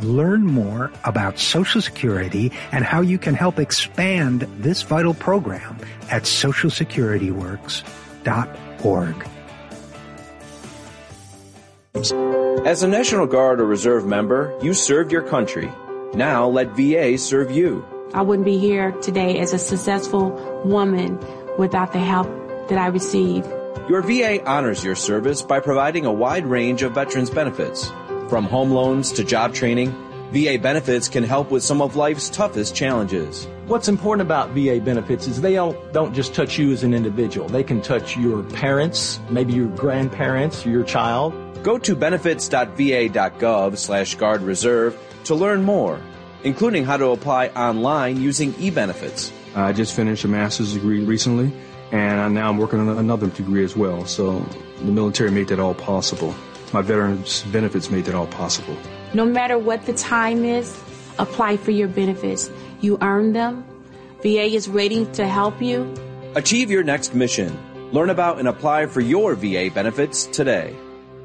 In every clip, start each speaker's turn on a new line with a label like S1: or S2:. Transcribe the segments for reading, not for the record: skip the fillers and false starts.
S1: learn more about Social Security and how you can help expand this vital program at socialsecurityworks.org.
S2: As a National Guard or Reserve member, you served your country. Now let VA serve you.
S3: I wouldn't be here today as a successful woman without the help that I received.
S2: Your VA honors your service by providing a wide range of veterans benefits. From home loans to job training, VA benefits can help with some of life's toughest challenges.
S4: What's important about VA benefits is they don't just touch you as an individual. They can touch your parents, maybe your grandparents, your child.
S2: Go to benefits.va.gov/Guard Reserve to learn more, including how to apply online using eBenefits.
S5: I just finished a master's degree recently, and now I'm working on another degree as well. So the military made that all possible. My veterans benefits made that all possible.
S3: No matter what the time is, apply for your benefits. You earn them. VA is waiting to help you.
S2: Achieve your next mission. Learn about and apply for your VA benefits today.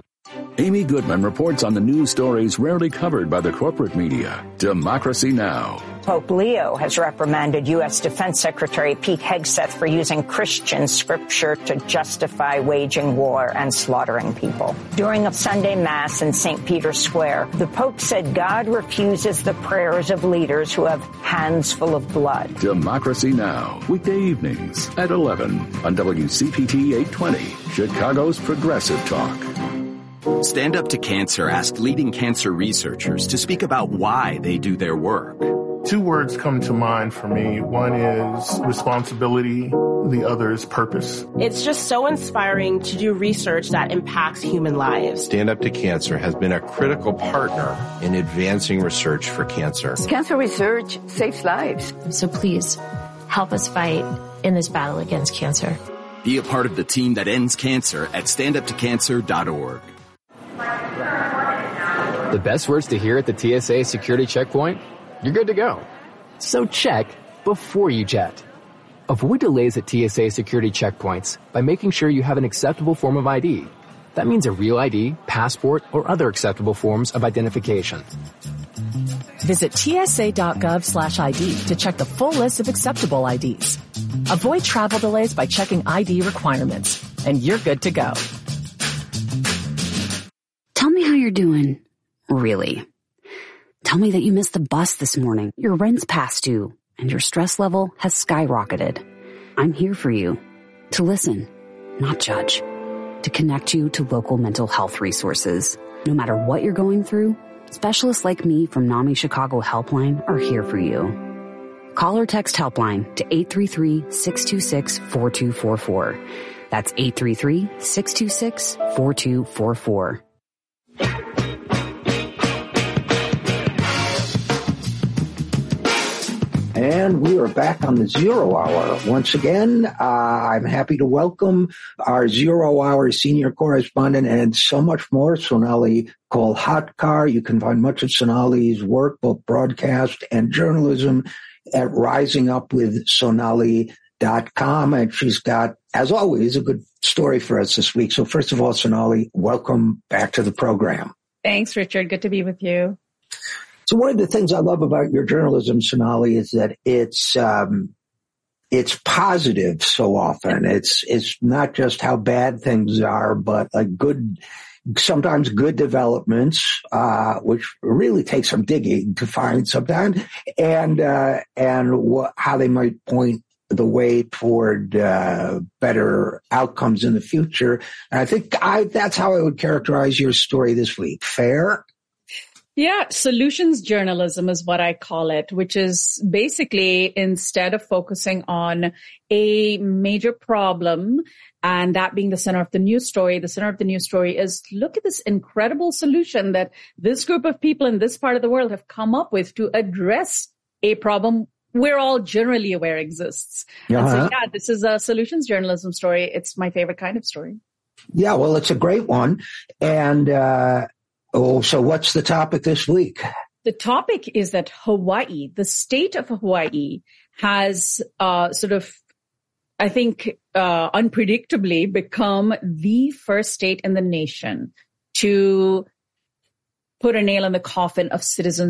S6: Amy Goodman reports on the news stories rarely covered by the corporate media. Democracy Now!
S7: Pope Leo has reprimanded U.S. Defense Secretary Pete Hegseth for using Christian scripture to justify waging war and slaughtering people. During a Sunday Mass in St. Peter's Square, the Pope said God refuses the prayers of leaders who have hands full of blood.
S6: Democracy Now! Weekday evenings at 11 on WCPT 820, Chicago's Progressive Talk.
S8: Stand Up to Cancer asked leading cancer researchers to speak about why they do their work.
S9: Two words come to mind for me. One is responsibility. The other is purpose.
S10: It's just so inspiring to do research that impacts human lives.
S11: Stand Up to Cancer has been a critical partner in advancing research for cancer.
S12: Cancer research saves lives.
S13: So please help us fight in this battle against cancer.
S8: Be a part of the team that ends cancer at standuptocancer.org.
S14: The best words to hear at the TSA security checkpoint? You're good to go. So check before you jet. Avoid delays at TSA security checkpoints by making sure you have an acceptable form of ID. That means a real ID, passport, or other acceptable forms of identification.
S15: Visit tsa.gov/ID to check the full list of acceptable IDs. Avoid travel delays by checking ID requirements, and you're good to go.
S16: Tell me how you're doing. Really. Tell me that you missed the bus this morning, your rent's past due, and your stress level has skyrocketed. I'm here for you. To listen, not judge. To connect you to local mental health resources. No matter what you're going through, specialists like me from NAMI Chicago Helpline are here for you. Call or text Helpline to 833-626-4244. That's 833-626-4244.
S1: And we are back on the Zero Hour. Once again, I'm happy to welcome our Zero Hour senior correspondent and so much more, Sonali Kolhatkar. You can find much of Sonali's work, both broadcast and journalism, at risingupwithsonali.com. And she's got, as always, a good story for us this week. So first of all, Sonali, welcome back to the program.
S17: Thanks, Richard. Good to be with you.
S1: So one of the things I love about your journalism, Sonali, is that it's positive so often. It's not just how bad things are, but like sometimes good developments, which really take some digging to find sometimes, and how they might point the way toward better outcomes in the future. And I think that's how I would characterize your story this week. Fair?
S17: Yeah, solutions journalism is what I call it, which is basically instead of focusing on a major problem and that being the center of the news story, the center of the news story is look at this incredible solution that this group of people in this part of the world have come up with to address a problem we're all generally aware exists. Uh-huh. And so, yeah, this is a solutions journalism story. It's my favorite kind of story.
S1: Yeah, well, it's a great one. And so what's the topic this week?
S17: The topic is that Hawaii, the state of Hawaii, has unpredictably become the first state in the nation to put a nail in the coffin of citizens